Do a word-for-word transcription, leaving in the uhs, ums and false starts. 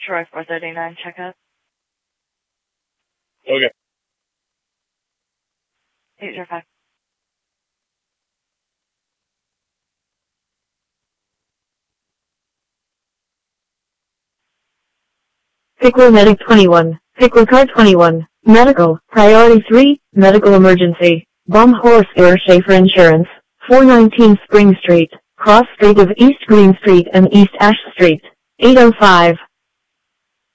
Troy four thirty-nine, check up. Okay. eight zero five. Pickle Medic twenty-one, Pickle Car twenty-one, Medical, Priority three, Medical Emergency, Bomb Horse Air Schaefer Insurance, four nineteen Spring Street, Cross Street of East Green Street and East Ash Street, eight oh five.